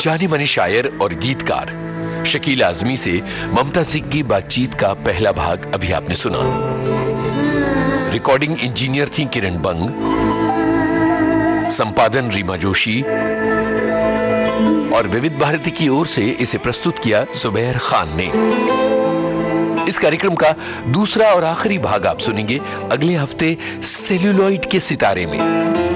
जाने माने शायर और गीतकार शकील आजमी से ममता सिंह की बातचीत का पहला भाग अभी आपने सुना। रिकॉर्डिंग इंजीनियर थी किरण बंग, संपादन रीमा जोशी और विविध भारती की ओर से इसे प्रस्तुत किया जुबैर खान ने। इस कार्यक्रम का दूसरा और आखिरी भाग आप सुनेंगे अगले हफ्ते सेल्यूलॉइड के सितारे में।